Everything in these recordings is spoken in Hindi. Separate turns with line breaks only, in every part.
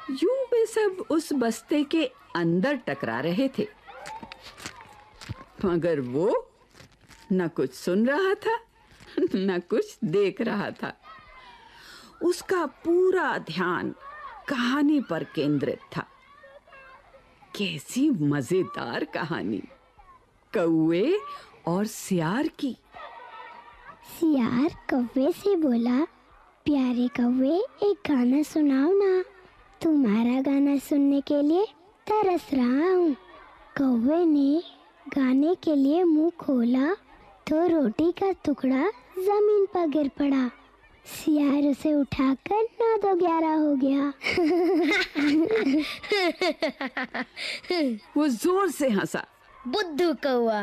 यूं वे सब उस बस्ते के अंदर टकरा रहे थे, मगर वो न कुछ सुन रहा था न कुछ देख रहा था। उसका पूरा ध्यान कहानी पर केंद्रित था। कैसी मजेदार कहानी, कौवे और सियार की।
सियार कौवे से बोला, प्यारे कौवे, एक गाना सुनाओ ना, तुम्हारा गाना सुनने के लिए तरस रहा हूँ। कौवे ने गाने के लिए मुंह खोला तो रोटी का टुकड़ा जमीन पर गिर पड़ा। सियार उसे उठाकर 9 2 11 हो गया।
वो जोर से हंसा।
बुद्धू कौवा।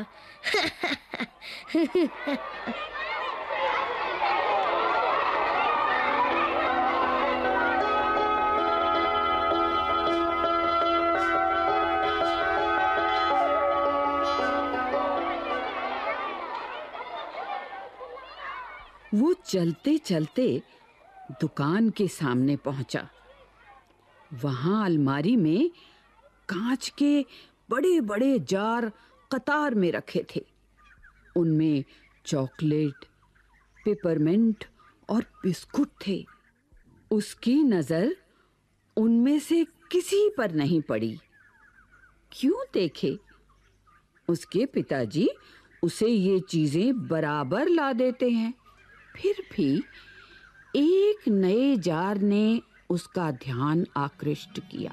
वो चलते चलते दुकान के सामने पहुंचा। वहां अलमारी में कांच के बड़े-बड़े जार कतार में रखे थे। उनमें चॉकलेट, पेपरमिंट और बिस्कुट थे। उसकी नजर उनमें से किसी पर नहीं पड़ी। क्यों देखे? उसके पिताजी उसे ये चीजें बराबर ला देते हैं। फिर भी एक नए जार ने उसका ध्यान आकृष्ट किया।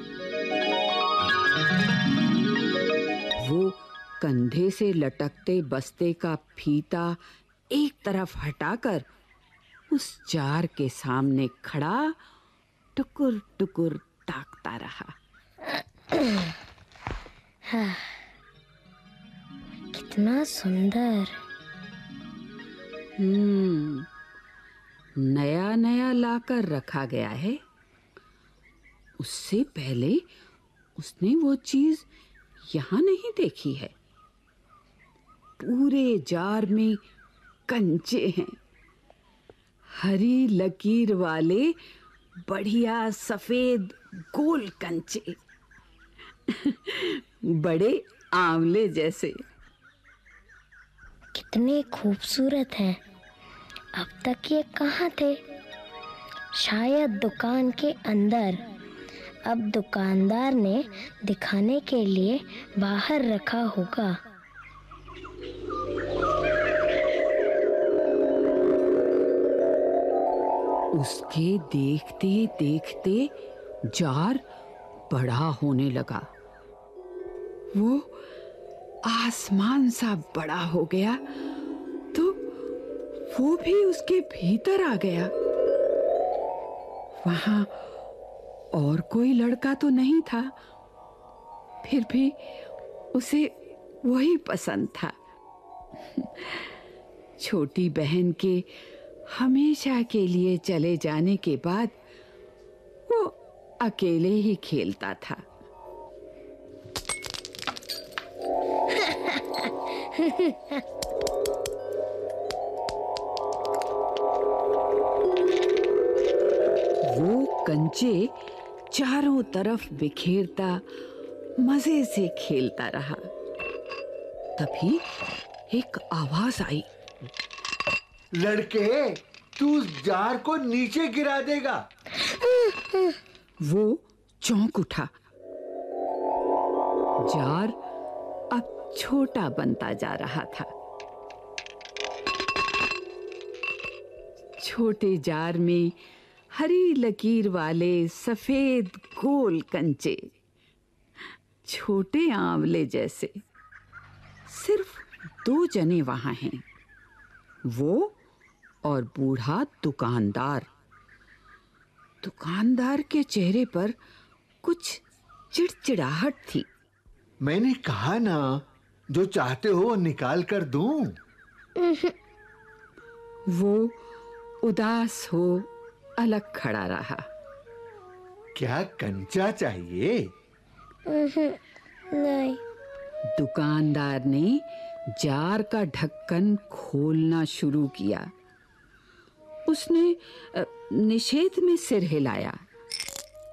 वो कंधे से लटकते बस्ते का फीता एक तरफ हटाकर उस जार के सामने खड़ा टुकुर टुकुर ताकता रहा।
कितना सुंदर।
नया नया लाकर रखा गया है। उससे पहले उसने वो चीज यहाँ नहीं देखी है। पूरे जार में कंचे हैं, हरी लकीर वाले बढ़िया सफेद गोल कंचे। बड़े आंवले जैसे।
कितने खूबसूरत हैं। अब तक ये कहाँ थे? शायद दुकान के अंदर। अब दुकानदार ने दिखाने के लिए बाहर रखा होगा।
उसके देखते देखते जार बड़ा होने लगा। वो आसमान सा बड़ा हो गया तो वो भी उसके भीतर आ गया। वहां और कोई लड़का तो नहीं था, फिर भी उसे वही पसंद था। छोटी बहन के हमेशा के लिए चले जाने के बाद वो अकेले ही खेलता था। वो कंचे चारों तरफ बिखेरता मजे से खेलता रहा। तभी एक आवाज आई,
लड़के, तू उस जार को नीचे गिरा देगा।
वो चौंक उठा। जार अब छोटा बनता जा रहा था। छोटे जार में हरी लकीर वाले सफेद गोल कंचे, छोटे आंवले जैसे। सिर्फ 2 जने वहां हैं, वो और बूढ़ा दुकानदार। दुकानदार के चेहरे पर कुछ चिड़चिड़ाहट थी।
मैंने कहा ना, जो चाहते हो वो निकाल कर दूं।
वो उदास हो अलग खड़ा रहा।
क्या कंचा चाहिए?
नहीं।
दुकानदार ने जार का ढक्कन खोलना शुरू किया। उसने निषेध में सिर हिलाया।